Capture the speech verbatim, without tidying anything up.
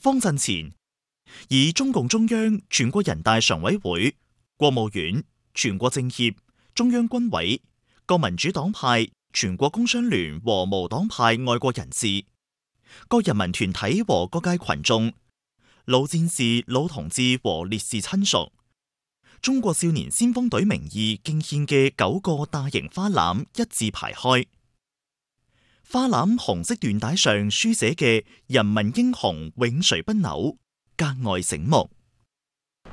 方陣前，以中共中央、全國人大常委會、國務院、全國政協、中央軍委、各民主黨派、全國工商聯和無黨派愛國人士、各人民團體和各界群眾、老戰士、老同志和烈士親屬，中國少年先鋒隊名義敬獻嘅九個大型花籃一字排開。花籃紅色緞帶上書寫嘅人民英雄永垂不朽，格外醒目。